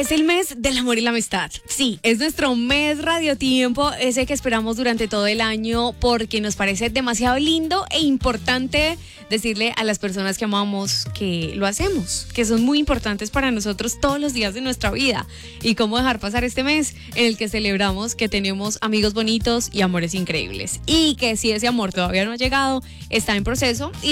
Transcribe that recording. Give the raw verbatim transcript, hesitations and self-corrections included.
Es el mes del amor y la amistad. Sí, es nuestro mes radiotiempo, ese que esperamos durante todo el año porque nos parece demasiado lindo e importante decirle a las personas que amamos que lo hacemos, que son muy importantes para nosotros todos los días de nuestra vida. Y cómo dejar pasar este mes en el que celebramos que tenemos amigos bonitos y amores increíbles. Y que si ese amor todavía no ha llegado, está en proceso y